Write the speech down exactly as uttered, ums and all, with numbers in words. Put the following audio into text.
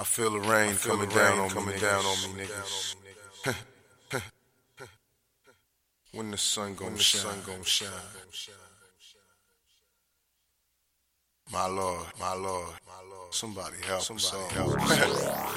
I feel the rain feel coming the down rain on coming me, down on me, niggas. When the sun gon' shine, sun gon' shine. My Lord, my Lord, somebody help, somebody help.